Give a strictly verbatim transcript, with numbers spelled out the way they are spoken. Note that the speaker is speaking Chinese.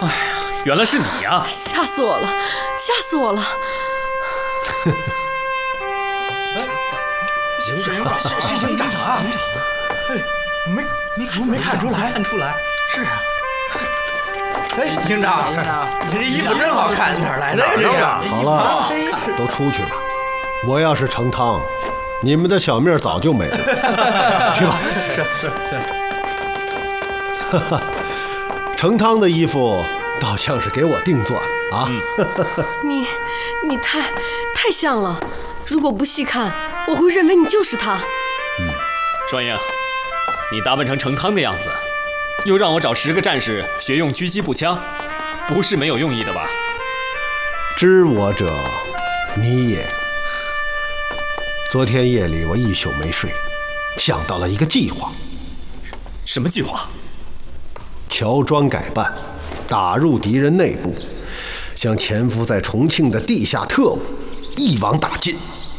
哎呀，原来是你呀！ 吓死我了，吓死我了！ 营长，是是营长啊！营长，哎，没没看没看出来，看出来，是啊。哎，营长，营长，你这衣服真好看，哪儿来的呀？这个好了，都出去吧。我要是成汤，你们的小命早就没了。去吧。 是是是。 哈哈，成汤的衣服倒像是给我定做的啊。嗯、 你你太太像了，如果不细看，我会认为你就是他。 嗯，双英，你打扮成成汤的样子，又让我找十个战士学用狙击步枪，不是没有用意的吧？ 知我者，你也。昨天夜里我一宿没睡，想到了一个计划。 什么计划？ 乔装改扮，打入敌人内部，将潜伏在重庆的地下特务一网打尽。